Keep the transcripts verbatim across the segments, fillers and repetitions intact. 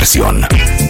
diversión.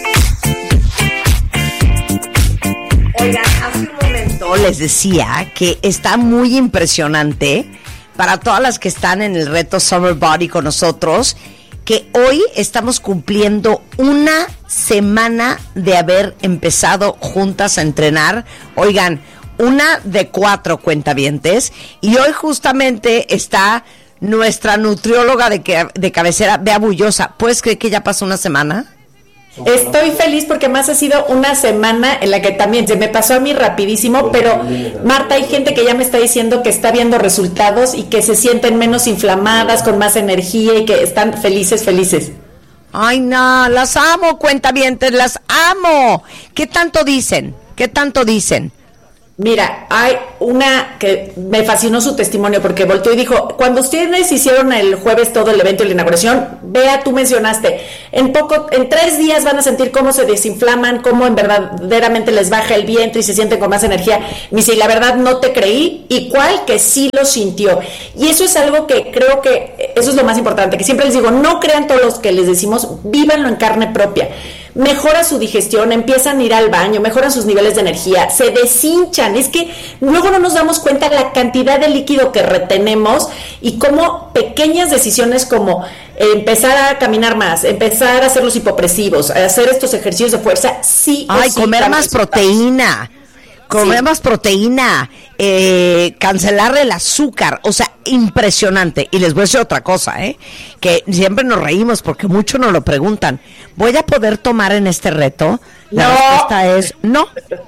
Oigan, hace un momento les decía que está muy impresionante para todas las que están en el reto Summer Body con nosotros, que hoy estamos cumpliendo una semana de haber empezado juntas a entrenar. Oigan, una de cuatro cuentavientes, y hoy justamente está nuestra nutrióloga de, que, de cabecera, Bea Bullosa. ¿Puedes creer que ya pasó una semana? Estoy feliz porque más ha sido una semana en la que también se me pasó a mí rapidísimo, pero Marta, hay gente que ya me está diciendo que está viendo resultados y que se sienten menos inflamadas, con más energía y que están felices, felices. Ay, no, las amo, cuentavientes, las amo. ¿Qué tanto dicen? ¿Qué tanto dicen? Mira, hay una que me fascinó su testimonio porque volteó y dijo, cuando ustedes hicieron el jueves todo el evento y la inauguración, Bea, tú mencionaste, en poco, en tres días van a sentir cómo se desinflaman, cómo en verdaderamente les baja el vientre y se sienten con más energía. Me dice, y la verdad no te creí, y cuál que sí lo sintió. Y eso es algo que creo que, eso es lo más importante, que siempre les digo, no crean todos los que les decimos, vívanlo en carne propia. Mejora su digestión, empiezan a ir al baño, mejoran sus niveles de energía, se deshinchan. Es que luego no nos damos cuenta la cantidad de líquido que retenemos y cómo pequeñas decisiones como empezar a caminar más, empezar a hacer los hipopresivos, a hacer estos ejercicios de fuerza, sí. Ay, sí, comer más proteína. Comer sí. más proteína, eh, cancelar el azúcar, o sea, impresionante. Y les voy a decir otra cosa, ¿eh? Que siempre nos reímos porque muchos nos lo preguntan. ¿Voy a poder tomar en este reto? La no. respuesta es no.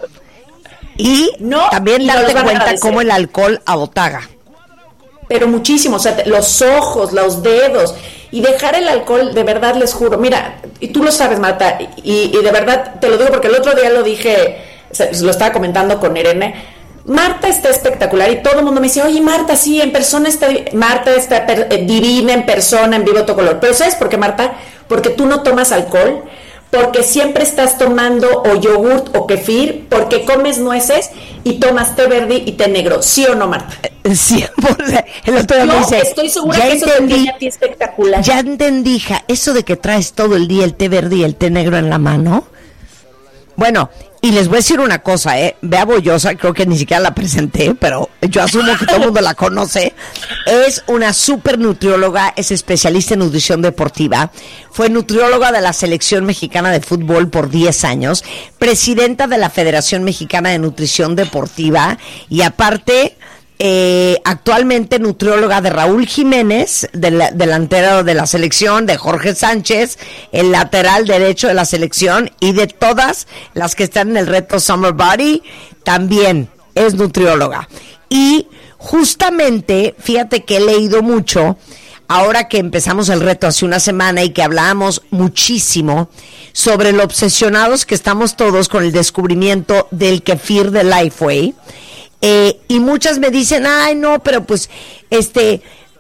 Y no, también y darte no cuenta cómo el alcohol abotaga. Pero muchísimo, o sea, los ojos, los dedos, y dejar el alcohol, de verdad les juro. Mira, y tú lo sabes, Marta, y, y de verdad te lo digo porque el otro día lo dije, lo estaba comentando con Irene. Marta está espectacular y todo el mundo me dice, oye, Marta, sí, en persona está, Marta está per, eh, divina en persona, en vivo, todo color. Pero ¿sabes por qué, Marta? Porque tú no tomas alcohol, porque siempre estás tomando o yogurt o kefir, porque comes nueces y tomas té verde y té negro. ¿Sí o no, Marta? Sí, el otro día Yo me dice, estoy segura ya que eso entendí, te tiene a ti espectacular. Ya entendí, hija, eso de que traes todo el día el té verde y el té negro en la mano. Bueno, y les voy a decir una cosa, ¿eh? Bea Bullosa, creo que ni siquiera la presenté, pero yo asumo que todo el mundo la conoce. Es una super nutrióloga, es especialista en nutrición deportiva. Fue nutrióloga de la Selección Mexicana de Fútbol por diez años, presidenta de la Federación Mexicana de Nutrición Deportiva y aparte... Eh, actualmente nutrióloga de Raúl Jiménez, del, delantero de la selección, de Jorge Sánchez, el lateral derecho de la selección, y de todas las que están en el reto Summer Body, también es nutrióloga. Y justamente, fíjate que he leído mucho, ahora que empezamos el reto hace una semana y que hablábamos muchísimo sobre lo obsesionados que estamos todos con el descubrimiento del kefir de Lifeway. Eh, y muchas me dicen, ay no, pero pues, este,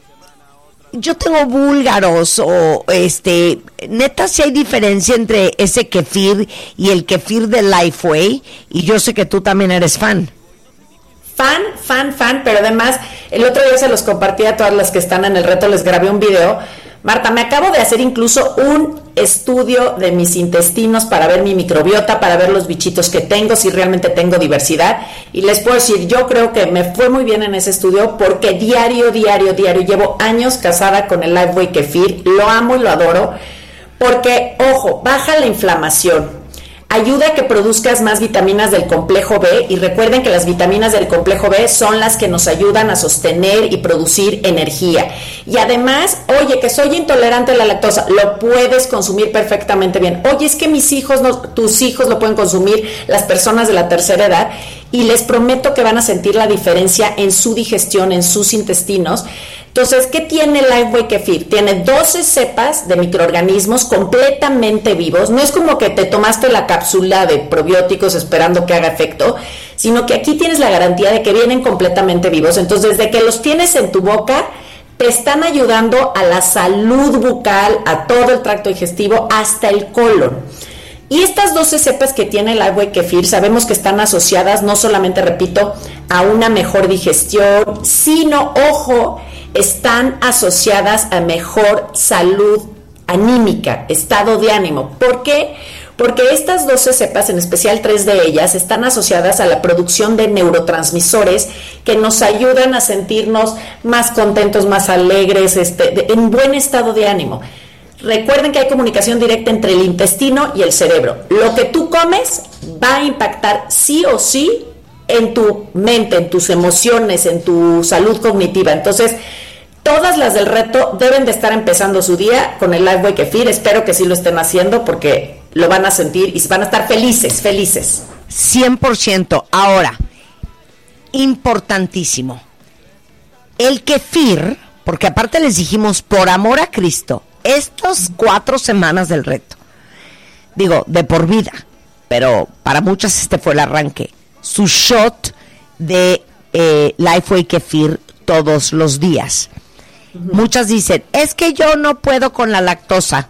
yo tengo búlgaros, o este, neta si hay diferencia entre ese kefir y el kefir de Lifeway, y yo sé que tú también eres fan. Fan, fan, fan, pero además, el otro día se los compartí a todas las que están en el reto, les grabé un video. Marta, me acabo de hacer incluso un estudio de mis intestinos para ver mi microbiota, para ver los bichitos que tengo, si realmente tengo diversidad. Y les puedo decir, yo creo que me fue muy bien en ese estudio porque diario, diario, diario, llevo años casada con el Lifeway Kefir, lo amo y lo adoro, porque, ojo, baja la inflamación, ayuda a que produzcas más vitaminas del complejo B, y recuerden que las vitaminas del complejo B son las que nos ayudan a sostener y producir energía. Y además, oye, que soy intolerante a la lactosa, lo puedes consumir perfectamente bien. Oye, es que mis hijos, no, tus hijos lo pueden consumir, las personas de la tercera edad, y les prometo que van a sentir la diferencia en su digestión, en sus intestinos. Entonces, ¿qué tiene el Lifeway Kefir? Tiene doce cepas de microorganismos completamente vivos. No es como que te tomaste la cápsula de probióticos esperando que haga efecto, sino que aquí tienes la garantía de que vienen completamente vivos. Entonces, desde que los tienes en tu boca, te están ayudando a la salud bucal, a todo el tracto digestivo, hasta el colon. Y estas doce cepas que tiene el Lifeway Kefir, sabemos que están asociadas no solamente, repito, a una mejor digestión, sino, ojo, están asociadas a mejor salud anímica, estado de ánimo. ¿Por qué? Porque estas doce cepas, en especial tres de ellas, están asociadas a la producción de neurotransmisores que nos ayudan a sentirnos más contentos, más alegres, este, de, en buen estado de ánimo. Recuerden que hay comunicación directa entre el intestino y el cerebro. Lo que tú comes va a impactar sí o sí en tu mente, en tus emociones, en tu salud cognitiva. Entonces, todas las del reto deben de estar empezando su día con el Lifeway Kefir. Espero que sí lo estén haciendo porque lo van a sentir y van a estar felices, felices. cien por ciento. Ahora, importantísimo, el kefir, porque aparte les dijimos, por amor a Cristo, estas cuatro semanas del reto, digo, de por vida, pero para muchas este fue el arranque, su shot de eh, Lifeway Kefir todos los días. Uh-huh. Muchas dicen, es que yo no puedo con la lactosa.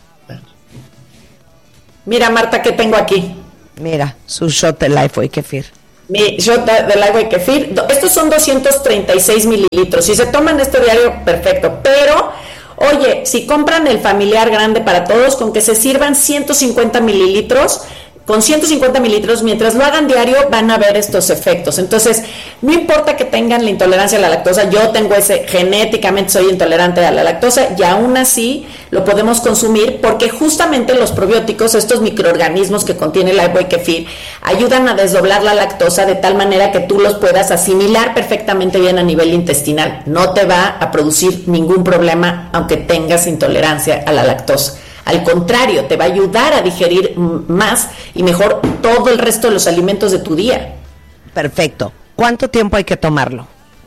Mira, Marta, ¿qué tengo aquí? Mira, su shot de Lifeway Kefir. Mi shot de, de Lifeway Kefir. Estos son doscientos treinta y seis mililitros. Si se toman este diario, perfecto. Pero, oye, si compran el familiar grande para todos, con que se sirvan ciento cincuenta mililitros, con ciento cincuenta mililitros, mientras lo hagan diario, van a ver estos efectos. Entonces, no importa que tengan la intolerancia a la lactosa, yo tengo ese, genéticamente soy intolerante a la lactosa, y aún así lo podemos consumir porque justamente los probióticos, estos microorganismos que contiene el Lifeway Kefir, ayudan a desdoblar la lactosa de tal manera que tú los puedas asimilar perfectamente bien a nivel intestinal. No te va a producir ningún problema aunque tengas intolerancia a la lactosa. Al contrario, te va a ayudar a digerir más y mejor todo el resto de los alimentos de tu día. Perfecto. ¿Cuánto tiempo hay que tomarlo?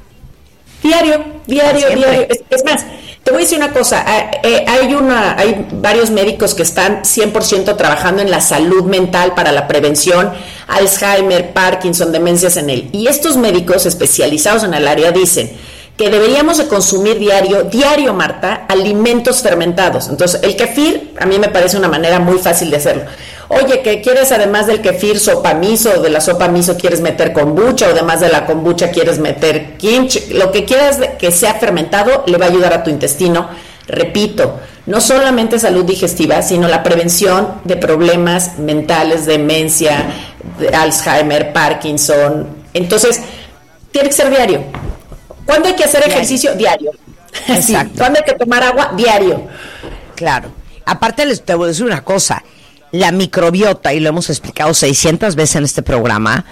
Diario, diario, diario. Es, es más, te voy a decir una cosa. Eh, hay, una, hay varios médicos que están cien por ciento trabajando en la salud mental para la prevención, Alzheimer, Parkinson, demencias en él. Y estos médicos especializados en el área dicen que deberíamos de consumir diario, diario, Marta, alimentos fermentados. Entonces, el kefir a mí me parece una manera muy fácil de hacerlo. Oye, ¿qué quieres además del kefir sopa miso, o de la sopa miso quieres meter kombucha, o además de la kombucha quieres meter kimchi? Lo que quieras que sea fermentado le va a ayudar a tu intestino. Repito, no solamente salud digestiva, sino la prevención de problemas mentales, demencia, de Alzheimer, Parkinson. Entonces, tiene que ser diario. ¿Cuándo hay que hacer diario. Ejercicio? Diario. Exacto. Sí. ¿Cuándo hay que tomar agua? Diario. Claro. Aparte les te voy a decir una cosa, la microbiota, y lo hemos explicado seiscientas veces en este programa,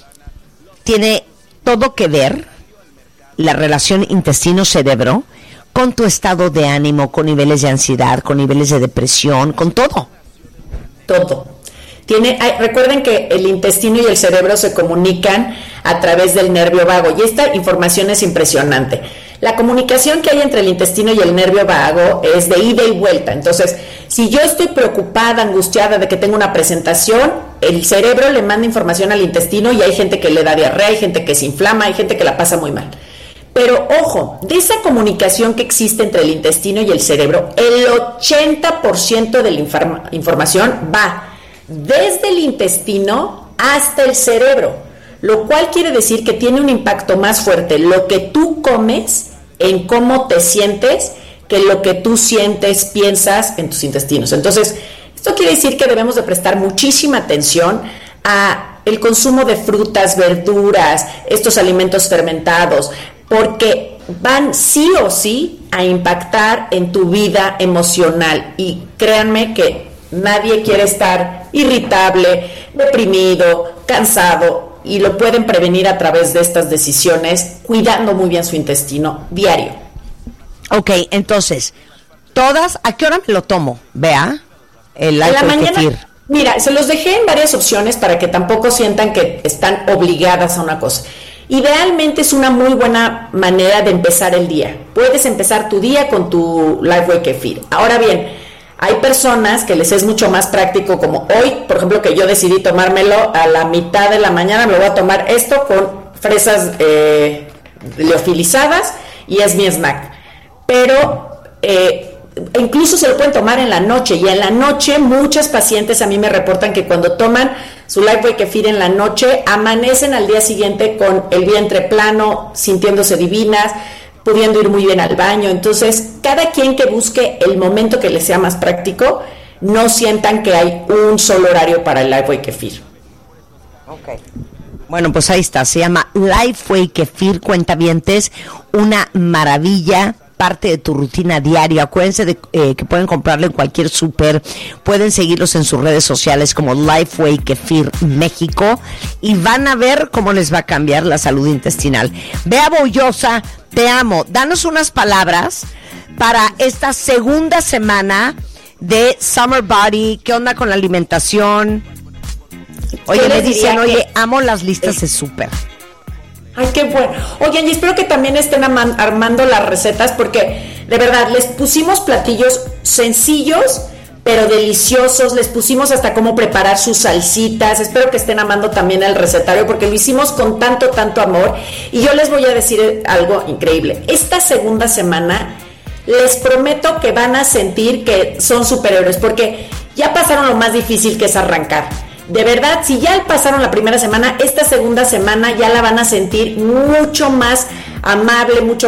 tiene todo que ver, la relación intestino-cerebro, con tu estado de ánimo, con niveles de ansiedad, con niveles de depresión, con todo. Todo. Tiene, hay, recuerden que el intestino y el cerebro se comunican a través del nervio vago y esta información es impresionante. La comunicación que hay entre el intestino y el nervio vago es de ida y vuelta. Entonces, si yo estoy preocupada, angustiada de que tengo una presentación, el cerebro le manda información al intestino y hay gente que le da diarrea, hay gente que se inflama, hay gente que la pasa muy mal. Pero ojo, de esa comunicación que existe entre el intestino y el cerebro, el ochenta por ciento de la informa- información va desde el intestino hasta el cerebro, lo cual quiere decir que tiene un impacto más fuerte lo que tú comes en cómo te sientes que lo que tú sientes, piensas en tus intestinos. Entonces, esto quiere decir que debemos de prestar muchísima atención a el consumo de frutas, verduras, estos alimentos fermentados, porque van sí o sí a impactar en tu vida emocional y créanme que nadie quiere estar irritable, deprimido, cansado y lo pueden prevenir a través de estas decisiones cuidando muy bien su intestino diario. Ok, entonces, todas, ¿a qué hora me lo tomo? Vea, el en la mañana, mira, se los dejé en varias opciones para que tampoco sientan que están obligadas a una cosa. Idealmente es una muy buena manera de empezar el día. Puedes empezar tu día con tu Lifeway Kefir. Ahora bien, hay personas que les es mucho más práctico, como hoy, por ejemplo, que yo decidí tomármelo a la mitad de la mañana, me voy a tomar esto con fresas eh, liofilizadas y es mi snack. Pero eh, incluso se lo pueden tomar en la noche, y en la noche muchas pacientes a mí me reportan que cuando toman su Lifeway Kefir en la noche, amanecen al día siguiente con el vientre plano, sintiéndose divinas, pudiendo ir muy bien al baño. Entonces, cada quien que busque el momento que les sea más práctico, no sientan que hay un solo horario para el Lifeway Kefir. Ok. Bueno, pues ahí está, se llama Lifeway Kefir, cuentavientes, una maravilla, parte de tu rutina diaria. Acuérdense de eh, que pueden comprarlo en cualquier súper, pueden seguirlos en sus redes sociales como Lifeway Kefir México y van a ver cómo les va a cambiar la salud intestinal. Bea Boullosa, te amo. Danos unas palabras para esta segunda semana de Summer Body. ¿Qué onda con la alimentación? Oye, me dicen, oye, que... amo las listas de súper. Ay, qué bueno. Oigan, y espero que también estén armando las recetas porque, de verdad, les pusimos platillos sencillos, pero deliciosos. Les pusimos hasta cómo preparar sus salsitas. Espero que estén amando también el recetario porque lo hicimos con tanto, tanto amor. Y yo les voy a decir algo increíble. Esta segunda semana, les prometo que van a sentir que son superhéroes porque ya pasaron lo más difícil, que es arrancar. De verdad, si ya pasaron la primera semana, esta segunda semana ya la van a sentir mucho más amable, mucho